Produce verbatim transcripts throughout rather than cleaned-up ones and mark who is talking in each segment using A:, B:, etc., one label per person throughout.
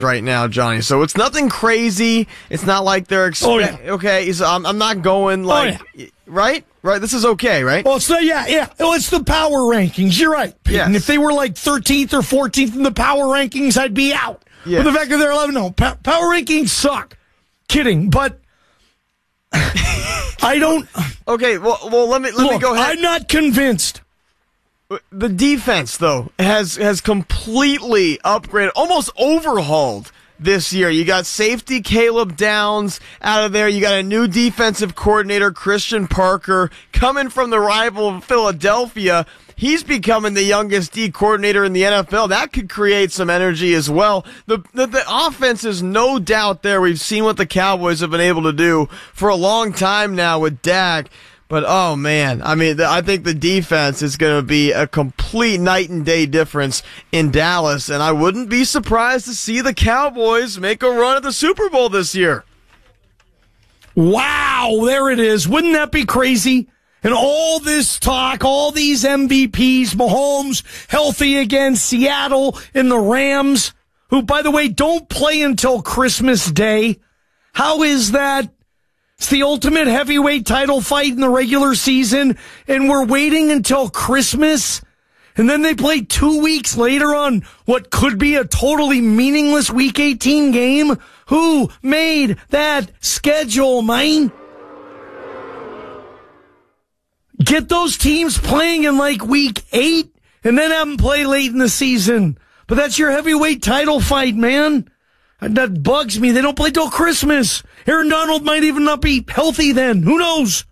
A: right now, Johnny. So it's nothing crazy. It's not like they're expe-
B: oh, yeah.
A: okay. So I'm, I'm not going like
B: oh, yeah.
A: right, right. This is okay, right?
B: Well, it's the, yeah, yeah. Well, it's the power rankings. You're right.
A: Yes.
B: And if they were like thirteenth or fourteenth in the power rankings, I'd be out.
A: Yes.
B: But the fact that they're eleven, no, pa- power rankings suck. Kidding, but I don't.
A: Okay, well, well, let me let
B: look,
A: me go ahead.
B: I'm not convinced.
A: The defense, though, has has completely upgraded, almost overhauled this year. You got safety Caleb Downs out of there. You got a new defensive coordinator, Christian Parker, coming from the rival Philadelphia. He's becoming the youngest D coordinator in the N F L. That could create some energy as well. The, the the offense is no doubt there. We've seen what the Cowboys have been able to do for a long time now with Dak. But, oh, man, I mean, I think the defense is going to be a complete night and day difference in Dallas, and I wouldn't be surprised to see the Cowboys make a run at the Super Bowl this year.
B: Wow, there it is. Wouldn't that be crazy? And all this talk, all these M V Ps, Mahomes healthy again, Seattle and the Rams, who, by the way, don't play until Christmas Day. How is that? It's the ultimate heavyweight title fight in the regular season, and we're waiting until Christmas, and then they play two weeks later on what could be a totally meaningless Week eighteen game? Who made that schedule, man? Get those teams playing in like Week eight, and then have them play late in the season. But that's your heavyweight title fight, man. That bugs me. They don't play till Christmas. Aaron Donald might even not be healthy then. Who knows?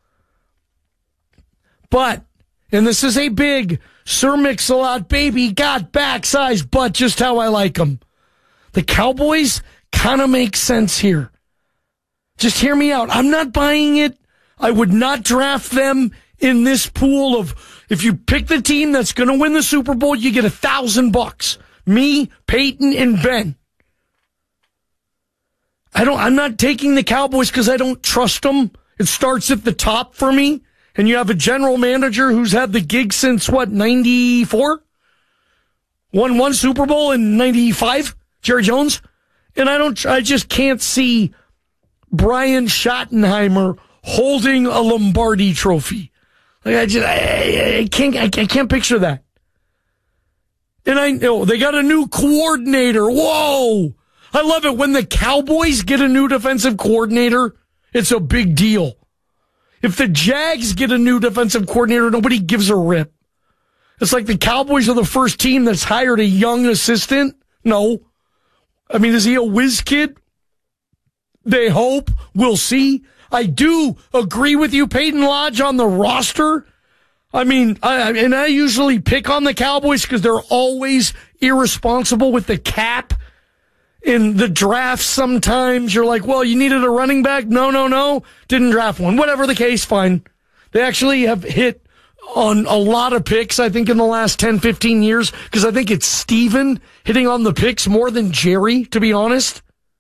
B: But, and this is a big Sir Mix-a-Lot baby, got back-size butt just how I like them. The Cowboys kind of make sense here. Just hear me out. I'm not buying it. I would not draft them in this pool of, if you pick the team that's going to win the Super Bowl, you get a thousand bucks. Me, Peyton, and Ben. I don't, I'm not taking the Cowboys because I don't trust them. It starts at the top for me. And you have a general manager who's had the gig since, what, ninety-four? Won one Super Bowl in ninety-five? Jerry Jones? And I don't, I just can't see Brian Schottenheimer holding a Lombardi trophy. Like, I just, I, I can't, I, I can't picture that. And I know they got a new coordinator. Whoa! I love it when the Cowboys get a new defensive coordinator. It's a big deal. If the Jags get a new defensive coordinator, nobody gives a rip. It's like the Cowboys are the first team that's hired a young assistant. No. I mean, is he a whiz kid? They hope. We'll see. I do agree with you, Peyton Lodge, on the roster. I mean, I, and I usually pick on the Cowboys because they're always irresponsible with the cap. In the draft, sometimes you're like, well, you needed a running back? No, no, no. Didn't draft one. Whatever the case, fine. They actually have hit on a lot of picks, I think, in the last ten, fifteen years, because I think it's Steven hitting on the picks more than Jerry, to be honest.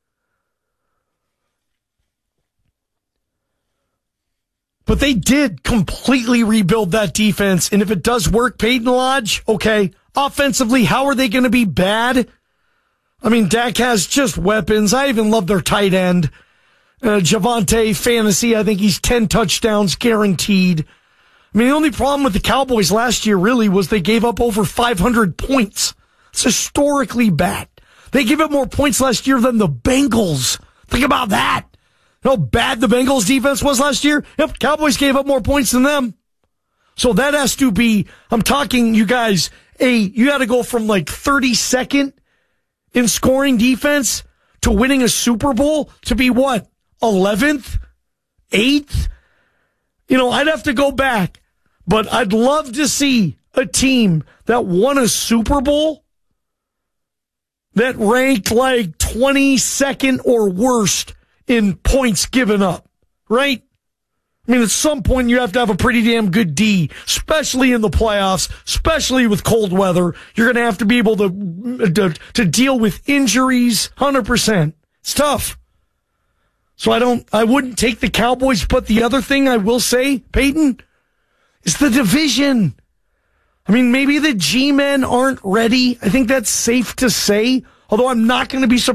B: But they did completely rebuild that defense, and if it does work, Peyton Lodge, okay. Offensively, how are they going to be bad? I mean, Dak has just weapons. I even love their tight end. Uh, Javonte Fantasy, I think he's ten touchdowns guaranteed. I mean, the only problem with the Cowboys last year really was they gave up over five hundred points. It's historically bad. They gave up more points last year than the Bengals. Think about that. You know how bad the Bengals defense was last year? Yep, Cowboys gave up more points than them. So that has to be, I'm talking, you guys, a, you got to go from like thirty-second in scoring defense to winning a Super Bowl to be what? eleventh? eighth? You know, I'd have to go back, but I'd love to see a team that won a Super Bowl that ranked like twenty-second or worst in points given up, right? I mean, at some point you have to have a pretty damn good D, especially in the playoffs, especially with cold weather. You're going to have to be able to, to to deal with injuries one hundred percent. It's tough. So I don't, I wouldn't take the Cowboys, but the other thing I will say, Peyton, is the division. I mean, maybe the G-men aren't ready. I think that's safe to say. Although I'm not going to be surprised.